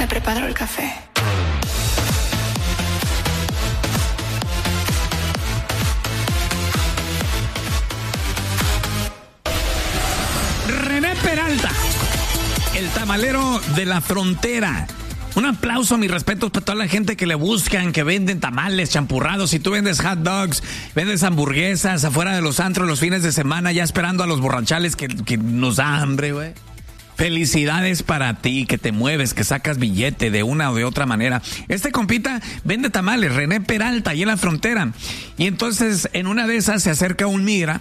me preparo el café. René Peralta, el tamalero de la frontera. Un aplauso, mis respetos para toda la gente que le buscan, que venden tamales, champurrados. Si tú vendes hot dogs, vendes hamburguesas afuera de los antros los fines de semana, ya esperando a los borrachales que nos da hambre, güey. Felicidades para ti, que te mueves, que sacas billete de una o de otra manera. Este compita vende tamales, René Peralta, ahí en la frontera. Y entonces, en una de esas se acerca un migra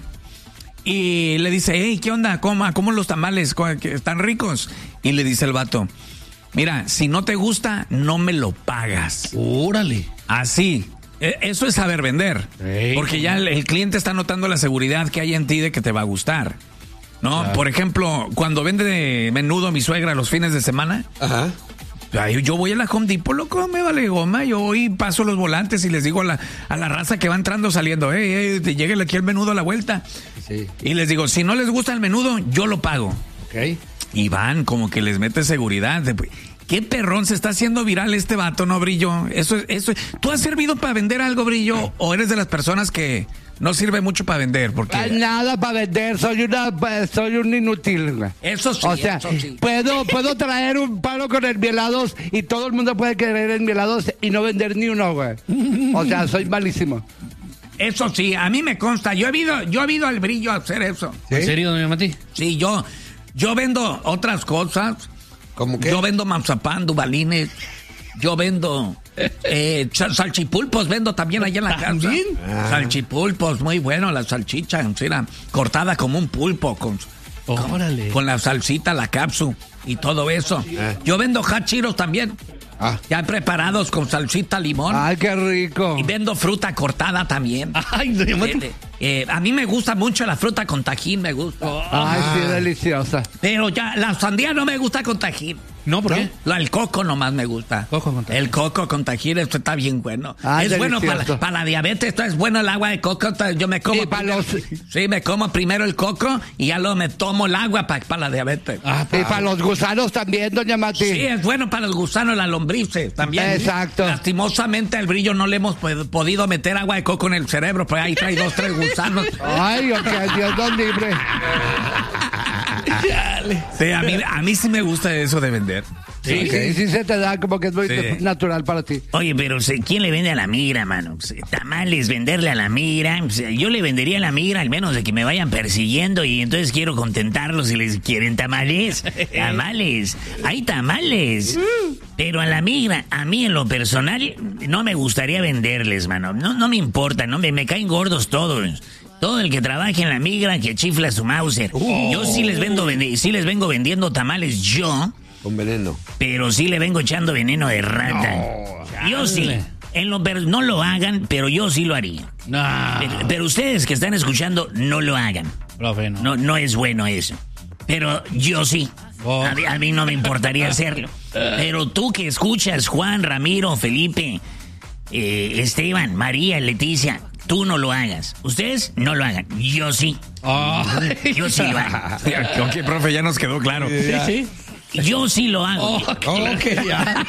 y le dice, hey, ¿qué onda? ¿Cómo los tamales? ¿Están ricos? Y le dice el vato, mira, si no te gusta, no me lo pagas. Órale. Así. Eso es saber vender. Hey, porque ya el cliente está notando la seguridad que hay en ti de que te va a gustar. ¿No? Claro. Por ejemplo, cuando vende menudo mi suegra los fines de semana. Ajá. Yo voy a la Home Depot, loco, me vale goma. Yo voy, paso los volantes y les digo a la raza que va entrando, saliendo, lléguenle aquí el menudo a la vuelta. Sí. Y les digo, si no les gusta el menudo, yo lo pago. Ok. Y van como que les mete seguridad. ¿Qué perrón se está haciendo viral este vato, no, Brillo? Eso. ¿Tú has servido para vender algo, Brillo? ¿O eres de las personas que no sirve mucho para vender? Porque nada para vender, soy un inútil. Eso sí. O sea, eso sí. puedo traer un palo con enmielados y todo el mundo puede querer enmielados y no vender ni uno, güey. O sea, soy malísimo. Eso sí, a mí me consta. Yo he ido al Brillo a hacer eso. ¿Sí? ¿En serio, don Mati? Sí, yo vendo otras cosas. ¿Cómo qué? Yo vendo mazapán, dubalines. Yo vendo salchipulpos, vendo también allá en la casa. Salchipulpos, muy bueno, la salchicha, mira, cortada como un pulpo, con la salsita, la cápsula y todo eso. Yo vendo hachiros también. Ya preparados con salsita, limón. Ay, qué rico. Y vendo fruta cortada también. Ay, a mí me gusta mucho la fruta con tajín, me gusta. Ay, sí, deliciosa. Pero ya, la sandía no me gusta con tajín. No, ¿por qué? El coco nomás me gusta. El coco con tajín, esto está bien bueno. Ay, es delicioso. bueno para la diabetes, esto es bueno el agua de coco. Yo me como. Sí, me como primero el coco y ya luego me tomo el agua para la diabetes. Y para los gusanos también, doña Mati. Sí, es bueno para los gusanos, las lombrices también. Exacto. Lastimosamente al Brillo no le hemos podido meter agua de coco en el cerebro, pues ahí trae 2, 3 gusanos. Ay, ok, Dios nos libre. Sí, a mí sí me gusta eso de vender. Sí, sí se te da como que es muy natural para ti. Oye, pero ¿quién le vende a la migra, mano? Tamales, venderle a la migra. Yo le vendería a la migra al menos de que me vayan persiguiendo y entonces quiero contentarlos si les quieren tamales. Tamales, hay tamales. Pero a la migra, a mí en lo personal, no me gustaría venderles, mano. No me importa, no me caen gordos todos. Todo el que trabaje en la migra que chifla su Mauser. Yo sí les vengo vendiendo tamales yo. Con veneno. Pero sí le vengo echando veneno de rata. No, yo sí. No lo hagan, pero yo sí lo haría. No. Pero ustedes que están escuchando, no lo hagan. Profe, no. No es bueno eso. Pero yo sí. A mí no me importaría hacerlo. Pero tú que escuchas, Juan, Ramiro, Felipe, Esteban, María, Leticia, tú no lo hagas. Ustedes no lo hagan. Yo sí. Yo sí lo hago. Ok, profe, ya nos quedó claro. Sí. Yo sí lo hago. Ya.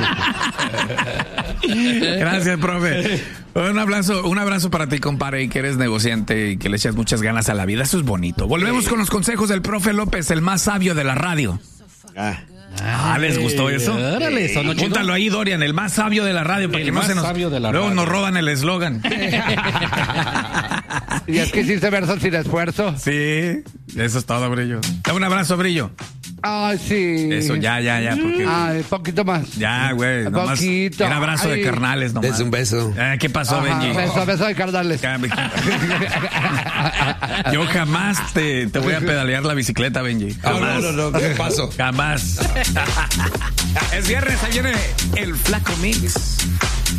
Gracias, profe. Un abrazo para ti, compadre, y que eres negociante y que le echas muchas ganas a la vida. Eso es bonito. Volvemos con los consejos del profe López, el más sabio de la radio. ¿Les gustó eso? Órale, sonó chido. Apúntalo ahí, Dorian, el más sabio de la radio, para que no se nos... Luego nos roban el eslogan. Y es que hiciste versos sin esfuerzo. Sí, eso es todo, Brillo. Un abrazo, Brillo. Ay, sí. Eso, ya. Porque... Ay, poquito más. Ya, güey. Nomás poquito. Un abrazo de carnales, nomás. Des un beso. ¿Qué pasó, Benji? Beso de carnales. Yo jamás te voy a pedalear la bicicleta, Benji. Jamás. No, ¿qué pasó? Jamás. Es viernes, ahí viene el Flaco Mix.